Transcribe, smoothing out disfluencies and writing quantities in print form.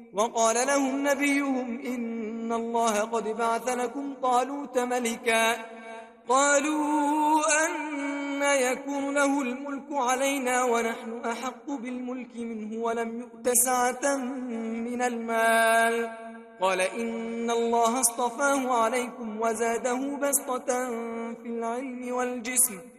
وقال لهم نبيهم إن الله قد بعث لكم طالوت ملكا. قالوا أن يكون له الملك علينا ونحن أحق بالملك منه ولم يؤت سعة من المال. قال إن الله اصطفاه عليكم وزاده بسطة في العلم والجسم